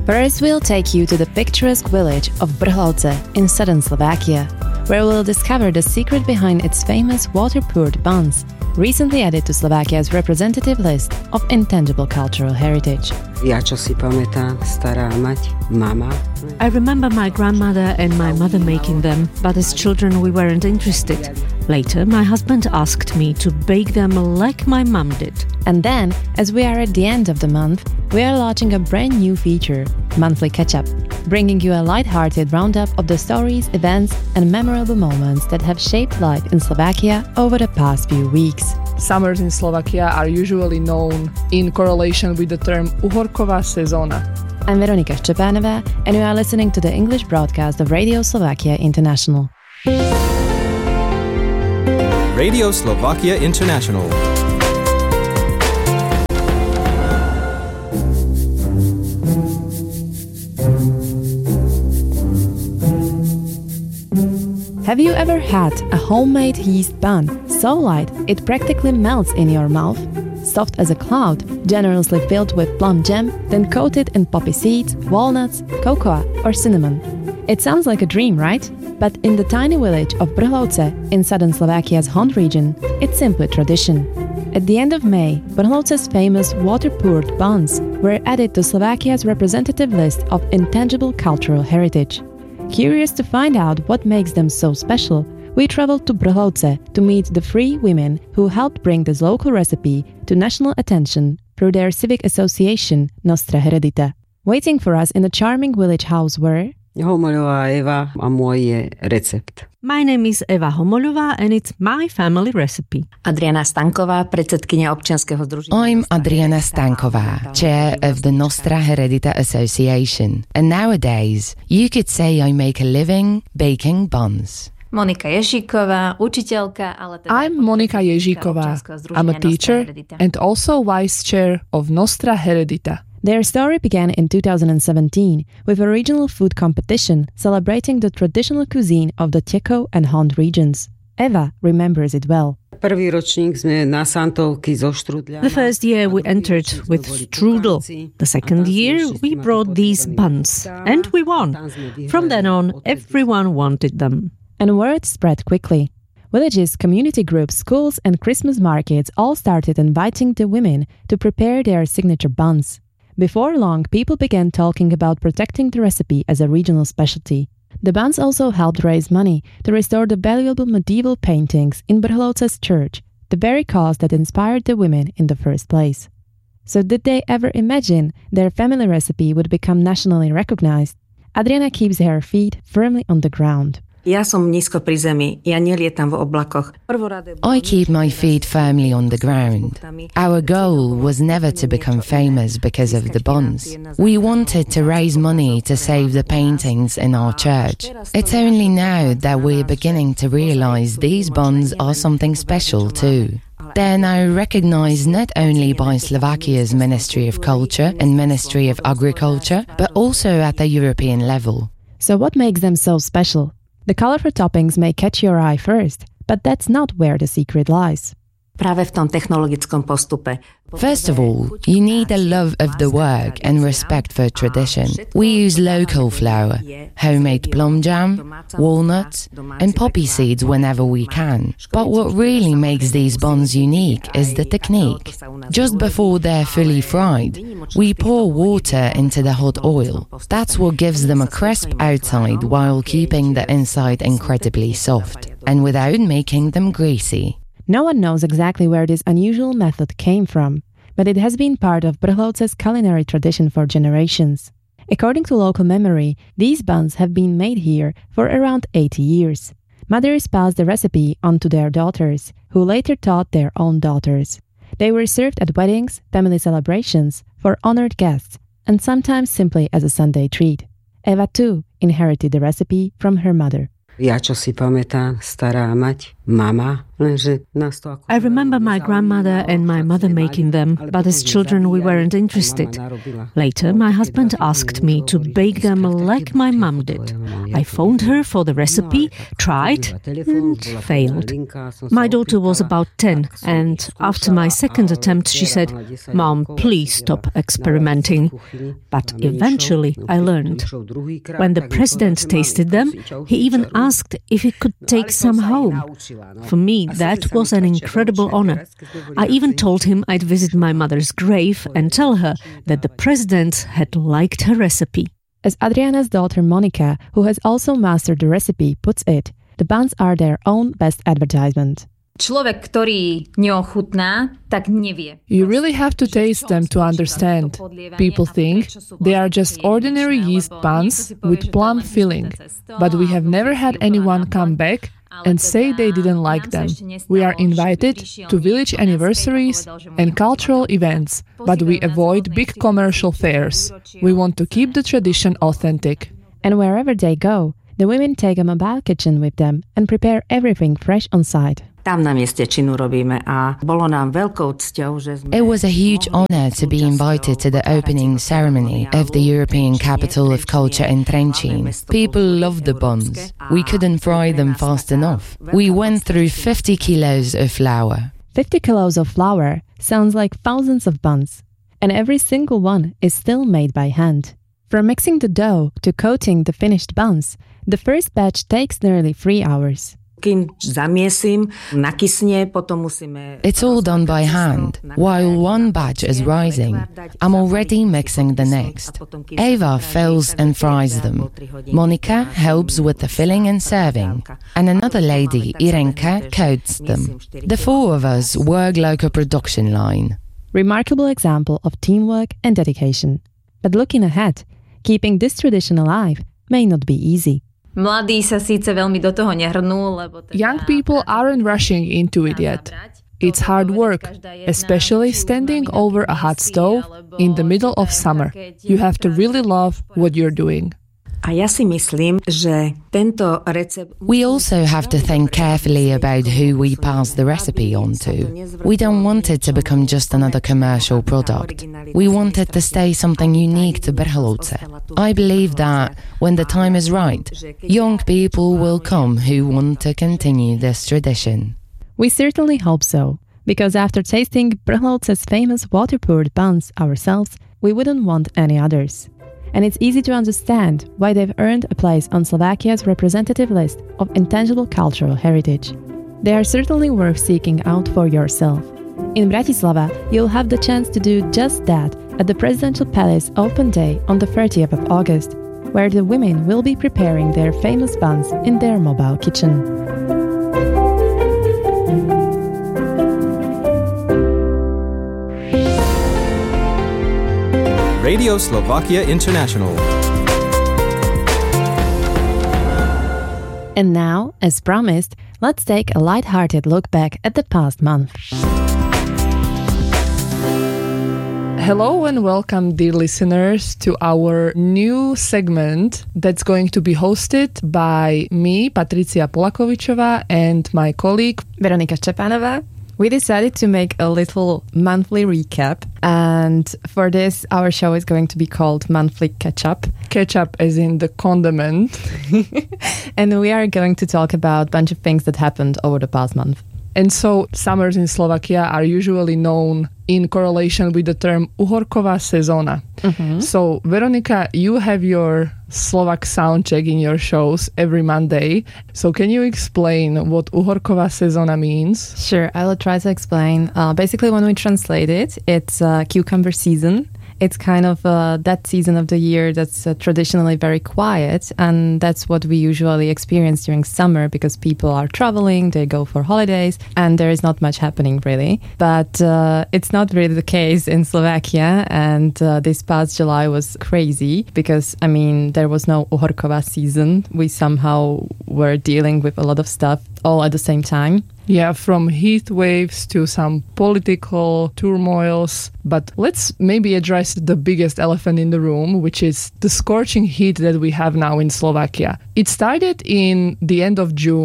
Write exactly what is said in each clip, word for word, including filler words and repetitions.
First, we'll take you to the picturesque village of Brhlovce in southern Slovakia, where we'll discover the secret behind its famous water-poured buns, recently added to Slovakia's representative list of intangible cultural heritage. Ja čo si pamätám, stará mať, mama. I remember my grandmother and my mother making them, but as children we weren't interested. Later, my husband asked me to bake them like my mum did. And then, as we are at the end of the month, we are launching a brand new feature, Monthly Catch-Up, bringing you a light-hearted roundup of the stories, events and memorable moments that have shaped life in Slovakia over the past few weeks. Summers in Slovakia are usually known in correlation with the term uhorková sezóna. I'm Veronika Szczepanova, and you are listening to the English broadcast of Radio Slovakia International. Radio Slovakia International. Have you ever had a homemade yeast bun so light it practically melts in your mouth? Soft as a cloud, generously filled with plum jam, then coated in poppy seeds, walnuts, cocoa or cinnamon. It sounds like a dream, right? But in the tiny village of Brhlovce in southern Slovakia's Hont region, it's simply tradition. At the end of May, Brhlovce's famous water-poured buns were added to Slovakia's representative list of intangible cultural heritage. Curious to find out what makes them so special, we traveled to Brhlovce to meet the three women who helped bring this local recipe to national attention through their civic association Nostra Heredita. Waiting for us in the charming village house were Homoľová Eva a môj je recept. My name is Eva Homoľová and it's my family recipe. Adriana Stanková, predsedkynia občianskeho združenia. I'm Adriana Stanková, chair of the Nostra Heredita Association. And nowadays, you could say I make a living baking buns. Monika Ježíková, učiteľka, ale teda I'm Monika Ježíková. I'm a teacher and also vice chair of Nostra Heredita. Their story began in two thousand seventeen with a regional food competition celebrating the traditional cuisine of the Teko and Hont regions. Eva remembers it well. Prvý ročník sme na Santovky zo štrúdľa. The first year we entered with strudel. The second year we brought these buns and we won. From then on, everyone wanted them. And word spread quickly. Villages, community groups, schools and Christmas markets all started inviting the women to prepare their signature buns. Before long, people began talking about protecting the recipe as a regional specialty. The buns also helped raise money to restore the valuable medieval paintings in Brhlovce's church, the very cause that inspired the women in the first place. So did they ever imagine their family recipe would become nationally recognized? Adriana keeps her feet firmly on the ground. Ja som nízko pri zemi, ja nelietam v oblakoch. I keep my feet firmly on the ground. Our goal was never to become famous because of the buns. We wanted to raise money to save the paintings in our church. It's only now that we're beginning to realize these buns are something special too. They're now recognized not only by Slovakia's Ministry of Culture and Ministry of Agriculture, but also at the European level. So what makes them so special? The colorful toppings may catch your eye first, but that's not where the secret lies. Práve v tom technologickom postupe. First of all, you need a love of the work and respect for tradition. We use local flour, homemade plum jam, walnuts, and poppy seeds whenever we can. But what really makes these buns unique is the technique. Just before they're fully fried, we pour water into the hot oil. That's what gives them a crisp outside while keeping the inside incredibly soft, and without making them greasy. No one knows exactly where this unusual method came from, but it has been part of Brhlovce's culinary tradition for generations. According to local memory, these buns have been made here for around eighty years. Mothers passed the recipe on to their daughters, who later taught their own daughters. They were served at weddings, family celebrations, for honored guests, and sometimes simply as a Sunday treat. Eva too inherited the recipe from her mother. Ja čo si pamätám, stará mať, Mama, I remember my grandmother and my mother making them, but as children we weren't interested. Later, my husband asked me to bake them like my mum did. I phoned her for the recipe, tried, and failed. My daughter was about ten, and after my second attempt she said, "Mom, please stop experimenting." But eventually I learned. When the president tasted them, he even asked if he could take some home. For me, that was an incredible honor. I even told him I'd visit my mother's grave and tell her that the president had liked her recipe. As Adriana's daughter Monica, who has also mastered the recipe, puts it, the buns are their own best advertisement. You really have to taste them to understand. People think they are just ordinary yeast buns with plum filling, but we have never had anyone come back and say they didn't like them. We are invited to village anniversaries and cultural events, but we avoid big commercial fairs. We want to keep the tradition authentic. And wherever they go, the women take a mobile kitchen with them and prepare everything fresh on site. Tam na mieste činu robíme a bolo nám veľkou cťou, že sme... It was a huge honor to be invited to the opening ceremony of the European Capital of Culture in Trenčín. People loved the buns. We couldn't fry them fast enough. We went through fifty kilos of flour. fifty kilos of flour sounds like thousands of buns, and every single one is still made by hand. From mixing the dough to coating the finished buns, the first batch takes nearly three hours. It's all done by hand. While one batch is rising, I'm already mixing the next. Eva fills and fries them. Monica helps with the filling and serving. And another lady, Irenka, coats them. The four of us work like a production line. Remarkable example of teamwork and dedication. But looking ahead, keeping this tradition alive may not be easy. Young people aren't rushing into it yet. It's hard work, especially standing over a hot stove in the middle of summer. You have to really love what you're doing. We also have to think carefully about who we pass the recipe on to. We don't want it to become just another commercial product. We want it to stay something unique to Brhlovce. I believe that when the time is right, young people will come who want to continue this tradition. We certainly hope so, because after tasting Brhlovce's famous water-poured buns ourselves, we wouldn't want any others. And it's easy to understand why they've earned a place on Slovakia's representative list of intangible cultural heritage. They are certainly worth seeking out for yourself. In Bratislava, you'll have the chance to do just that at the Presidential Palace Open Day on the thirtieth of August, where the women will be preparing their famous buns in their mobile kitchen. Radio Slovakia International. And now, as promised, let's take a light-hearted look back at the past month. Hello and welcome, dear listeners, to our new segment that's going to be hosted by me, Patricia Polakovičová, and my colleague Veronika Ščepanova. We decided to make a little monthly recap, and for this our show is going to be called Monthly Catch-Up. Ketchup as in the condiment. And we are going to talk about a bunch of things that happened over the past month. And so summers in Slovakia are usually known in correlation with the term Uhorková sezóna. Mm-hmm. So, Veronika, you have your Slovak sound check in your shows every Monday. So can you explain what Uhorková sezóna means? Sure, I will try to explain. Uh, basically, when we translate it, it's uh, cucumber season. It's kind of uh, that season of the year that's uh, traditionally very quiet, and that's what we usually experience during summer because people are traveling, they go for holidays, and there is not much happening really. But uh, it's not really the case in Slovakia, and uh, this past July was crazy because, I mean, there was no Uhorková season. We somehow were dealing with a lot of stuff all at the same time. Yeah, from heat waves to some political turmoils. But let's maybe address the biggest elephant in the room, which is the scorching heat that we have now in Slovakia. It started in the end of June,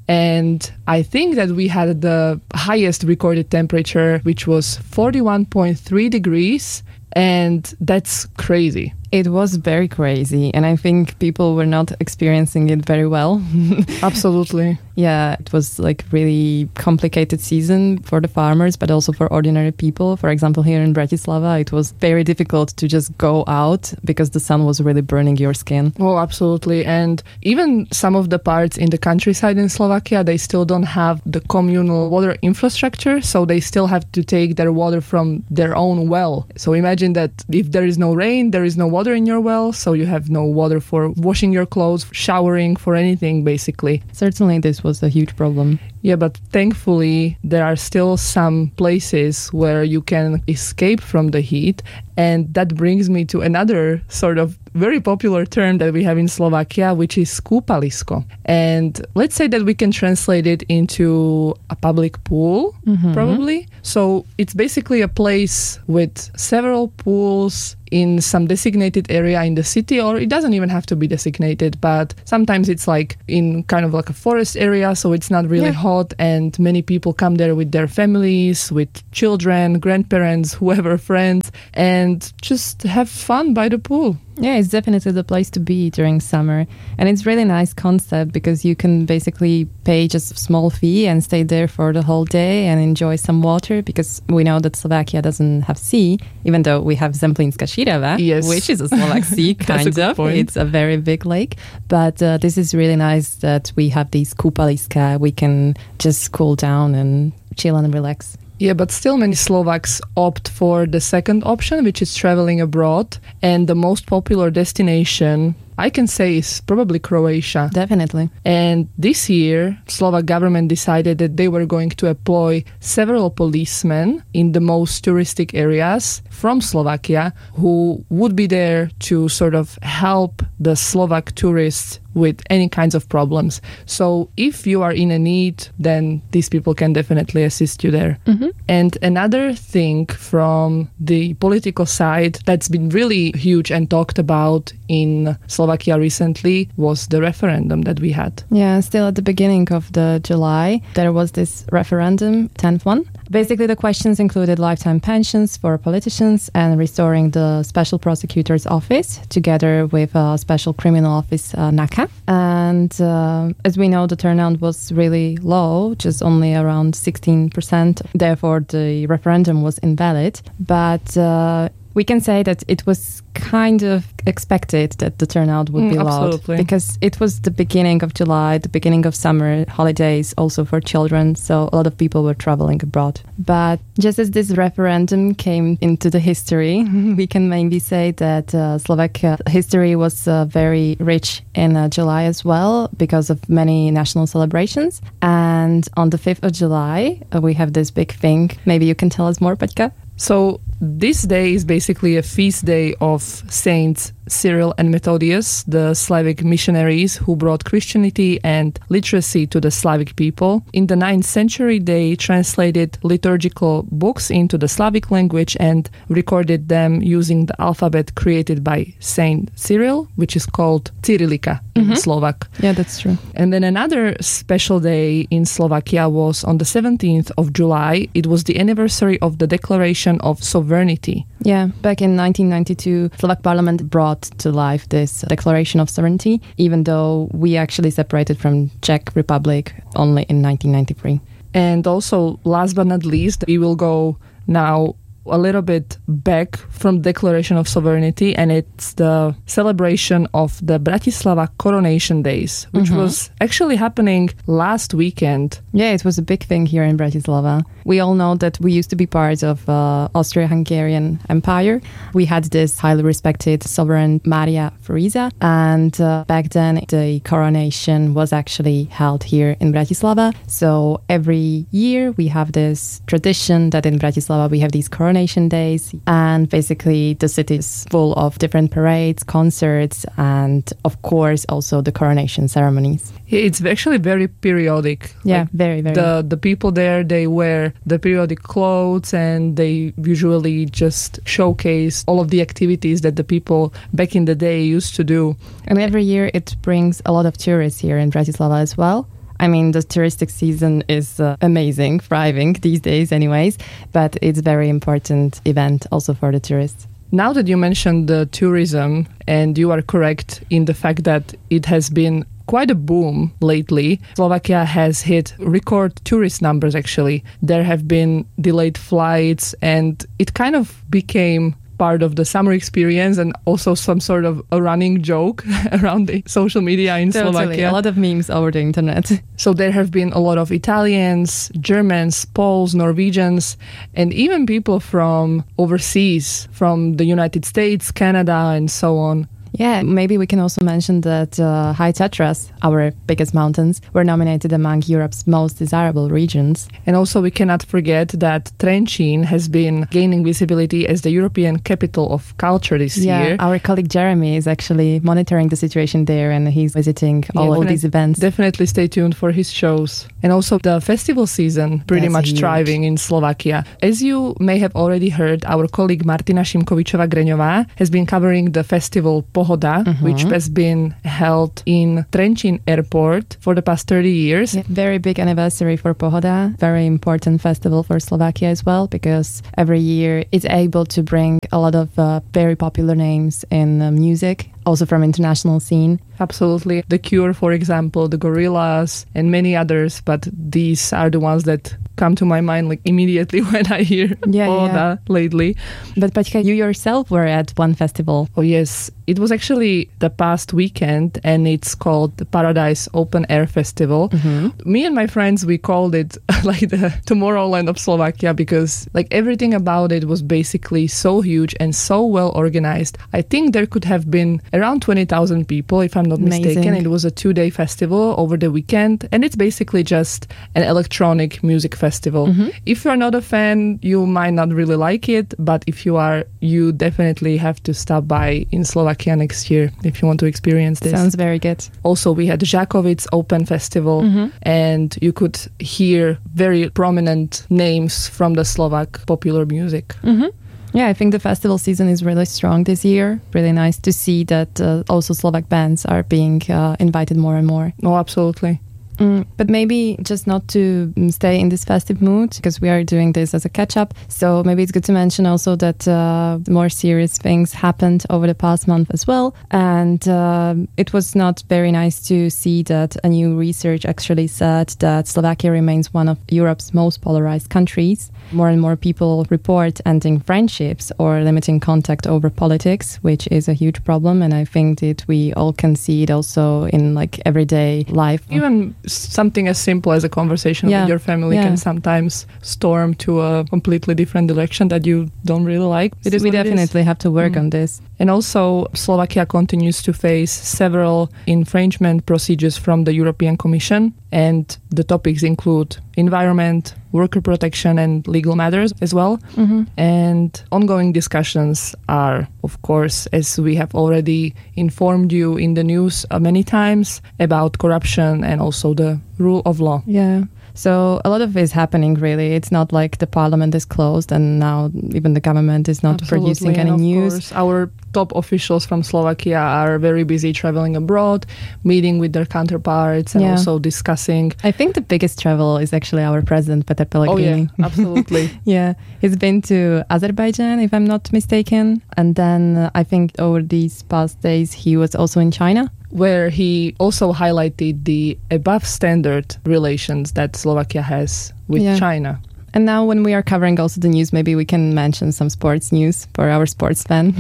And I think that we had the highest recorded temperature, which was forty-one point three degrees. And that's crazy. It was very crazy. And I think people were not experiencing it very well. Absolutely. Yeah, it was like really complicated season for the farmers, but also for ordinary people. For example, here in Bratislava, it was very difficult to just go out because the sun was really burning your skin. Oh, absolutely. And even some of the parts in the countryside in Slovakia, they still don't have the communal water infrastructure. So they still have to take their water from their own well. So imagine that if there is no rain, there is no water in your well. So you have no water for washing your clothes, showering, for anything, basically. Certainly, this was a huge problem. Yeah, but thankfully, there are still some places where you can escape from the heat. And that brings me to another sort of very popular term that we have in Slovakia, which is kúpalisko. And let's say that we can translate it into a public pool, mm-hmm. probably. So it's basically a place with several pools in some designated area in the city, or it doesn't even have to be designated, but sometimes it's like in kind of like a forest area, so it's not really yeah. hot, and many people come there with their families, with children, grandparents, whoever, friends, and just have fun by the pool. Yeah, it's definitely the place to be during summer. And it's really nice concept because you can basically pay just a small fee and stay there for the whole day and enjoy some water, because we know that Slovakia doesn't have sea, even though we have Zemplínska Šírava, yes. which is a Slovak sea, kind a of. Point. It's a very big lake. But uh, this is really nice that we have these kúpaliska. We can just cool down and chill and relax. Yeah, but still many Slovaks opt for the second option, which is traveling abroad. And the most popular destination, I can say, is probably Croatia. Definitely. And this year, Slovak government decided that they were going to employ several policemen in the most touristic areas from Slovakia who would be there to sort of help the Slovak tourists with any kinds of problems. So if you are in a need, then these people can definitely assist you there. Mm-hmm. And another thing from the political side that's been really huge and talked about in Slovakia recently was the referendum that we had. Yeah, still at the beginning of the July, there was this referendum, tenth one. Basically, the questions included lifetime pensions for politicians and restoring the Special Prosecutor's Office, together with a Special Criminal Office, uh, NACA. And uh, as we know, the turnout was really low, just only around sixteen percent. Therefore, the referendum was invalid. But uh, we can say that it was kind of expected that the turnout would mm, be low, absolutely. because it was the beginning of July, the beginning of summer holidays also for children, so a lot of people were traveling abroad. But just as this referendum came into the history, we can maybe say that uh, Slovak uh, history was uh, very rich in uh, July as well, because of many national celebrations. And on the fifth of July, uh, we have this big thing. Maybe you can tell us more, Petka? So this day is basically a feast day of Saints Cyril and Methodius, the Slavic missionaries who brought Christianity and literacy to the Slavic people. In the ninth century, they translated liturgical books into the Slavic language and recorded them using the alphabet created by Saint Cyril, which is called Cyrillica in mm-hmm. Slovak. Yeah, that's true. And then another special day in Slovakia was on the seventeenth of July. It was the anniversary of the Declaration of Sovereignty. Yeah, back in nineteen ninety-two, Slovak Parliament brought to life this Declaration of Sovereignty, even though we actually separated from Czech Republic only in nineteen ninety-three. And also, last but not least, we will go now a little bit back from Declaration of Sovereignty, and it's the celebration of the Bratislava Coronation Days, which mm-hmm. was actually happening last weekend. Yeah, it was a big thing here in Bratislava. We all know that we used to be part of uh, Austro-Hungarian Empire. We had this highly respected sovereign Mária Theresa, and uh, back then the coronation was actually held here in Bratislava. So every year we have this tradition that in Bratislava we have these coronation days, and basically the city is full of different parades, concerts, and of course also the coronation ceremonies. It's actually very periodic. Yeah, like very, very. The, the people there, they wear the periodic clothes, and they usually just showcase all of the activities that the people back in the day used to do. And every year it brings a lot of tourists here in Bratislava as well. I mean, the touristic season is uh, amazing, thriving these days anyways, but it's a very important event also for the tourists. Now that you mentioned the tourism, and you are correct in the fact that it has been quite a boom lately. Slovakia has hit record tourist numbers, actually. There have been delayed flights, and it kind of became part of the summer experience and also some sort of a running joke around the social media in totally. Slovakia. A lot of memes over the internet. So there have been a lot of Italians, Germans, Poles, Norwegians, and even people from overseas, from the United States, Canada, and so on. Yeah, maybe we can also mention that uh, High Tatras, our biggest mountains, were nominated among Europe's most desirable regions. And also we cannot forget that Trenčín has been gaining visibility as the European capital of culture this yeah, year. Our colleague Jeremy is actually monitoring the situation there, and he's visiting all yeah, of these events. Definitely stay tuned for his shows. And also the festival season pretty That's much huge. thriving in Slovakia. As you may have already heard, our colleague Martina Šimkovičová-Greňová has been covering the festival Pohoda, mm-hmm. which has been held in Trenčín Airport for the past thirty years. Yeah, very big anniversary for Pohoda, very important festival for Slovakia as well, because every year it's able to bring a lot of uh, very popular names in uh, music, also from international scene. Absolutely. The Cure, for example, the Gorillaz, and many others, but these are the ones that come to my mind like immediately when I hear yeah, Pohoda yeah. lately. But Paťka, you yourself were at one festival. Oh yes, it was actually the past weekend, and it's called the Paradise Open Air Festival. Mm-hmm. Me and my friends, we called it like the Tomorrowland of Slovakia, because like everything about it was basically so huge and so well organized. I think there could have been around twenty thousand people, if I'm not Amazing. mistaken. It was a two-day festival over the weekend, and it's basically just an electronic music festival. Mm-hmm. If you're not a fan, you might not really like it, but if you are, you definitely have to stop by in Slovakia next year if you want to experience this. Sounds very good. Also, we had Žakovic Open Festival, mm-hmm. and you could hear very prominent names from the Slovak popular music. Mm-hmm. Yeah, I think the festival season is really strong this year. Really nice to see that uh, also Slovak bands are being uh, invited more and more. Oh, absolutely. Mm, but maybe just not to stay in this festive mood, because we are doing this as a catch-up. So maybe it's good to mention also that uh, more serious things happened over the past month as well. And uh, it was not very nice to see that a new research actually said that Slovakia remains one of Europe's most polarized countries. More and more people report ending friendships or limiting contact over politics, which is a huge problem. And I think that we all can see it also in like everyday life. Even something as simple as a conversation yeah. with your family yeah. can sometimes storm to a completely different direction that you don't really like. It is we definitely have to work mm. on this. And also, Slovakia continues to face several infringement procedures from the European Commission, and the topics include environment, worker protection, and legal matters as well. Mm-hmm. And ongoing discussions are, of course, as we have already informed you in the news uh, many times, about corruption and also the rule of law. Yeah. So a lot of it is happening, really. It's not like the parliament is closed and now even the government is not Absolutely. producing any and of news. Course, our top officials from Slovakia are very busy traveling abroad, meeting with their counterparts, and yeah. also discussing. I think the biggest travel is actually our president, Peter Pellegrini. Oh yeah, absolutely. yeah, he's been to Azerbaijan, if I'm not mistaken. And then uh, I think over these past days, he was also in China, where he also highlighted the above standard relations that Slovakia has with yeah. China. And now when we are covering also the news, maybe we can mention some sports news for our sports fan.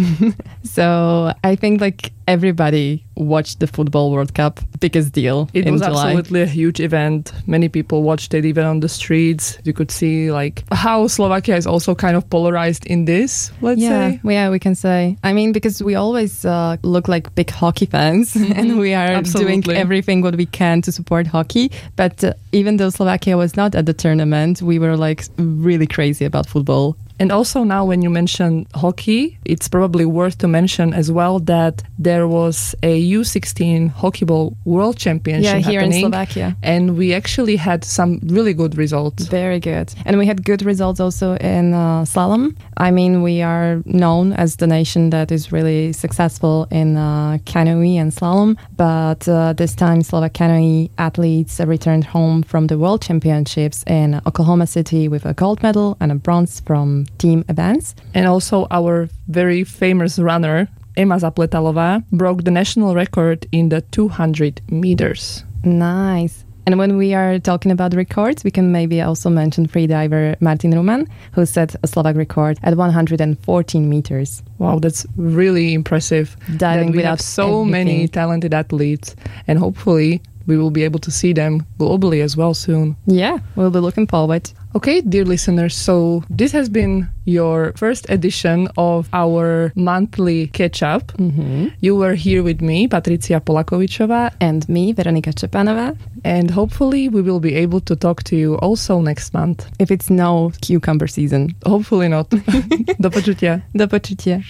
So I think like everybody watched the Football World Cup, biggest deal it in was July. Absolutely a huge event. Many people watched it even on the streets. You could see like how Slovakia is also kind of polarized in this, let's yeah, say. Yeah, we can say. I mean, because we always uh, look like big hockey fans mm-hmm. and we are absolutely. doing everything what we can to support hockey. But uh, even though Slovakia was not at the tournament, we were like really crazy about football. And also now when you mention hockey, it's probably worth to mention as well that there was a U sixteen hockey ball world championship yeah, here happening, in Slovakia. And we actually had some really good results. Very good. And we had good results also in uh, slalom. I mean, we are known as the nation that is really successful in uh, canoe and slalom, but uh, this time Slovak canoe athletes returned home from the World Championships in Oklahoma City with a gold medal and a bronze from team events. And also our very famous runner, Emma Zapletalová, broke the national record in the two hundred meters. Nice. And when we are talking about records, we can maybe also mention freediver Martin Ruman, who set a Slovak record at one hundred fourteen meters. Wow, that's really impressive. Diving that we without have so anything. many talented athletes, and hopefully we will be able to see them globally as well soon. Yeah, we'll be looking forward. Okay, dear listeners, so this has been your first edition of our monthly catch-up. Mm-hmm. You were here with me, Patricia Polakovičová. And me, Veronika Čepanová. And hopefully we will be able to talk to you also next month. If it's no cucumber season. Hopefully not. Do počutia. Do počutia.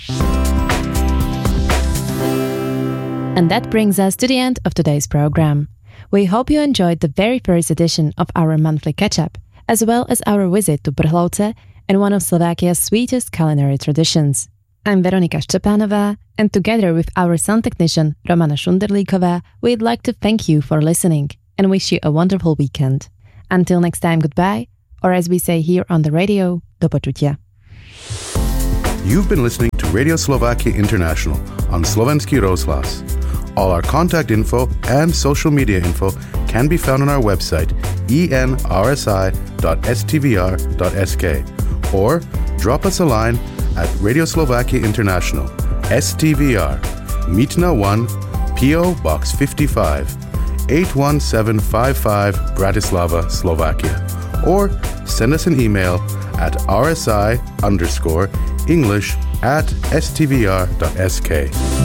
And that brings us to the end of today's program. We hope you enjoyed the very first edition of our monthly catch-up, as well as our visit to Brhlovce and one of Slovakia's sweetest culinary traditions. I'm Veronika Ščepanová, and together with our sound technician Romana Šunderlíková, we'd like to thank you for listening and wish you a wonderful weekend. Until next time, goodbye, or as we say here on the radio, do počutia. You've been listening to Radio Slovakia International on Slovenský rozhlas. All our contact info and social media info can be found on our website e n r s i dot s t v r dot s k or drop us a line at Radio Slovakia International, S T V R, Mítna one, P O Box fifty-five, eight one seven five five, Bratislava, Slovakia. Or send us an email at rsi underscore English at s t v r dot s k.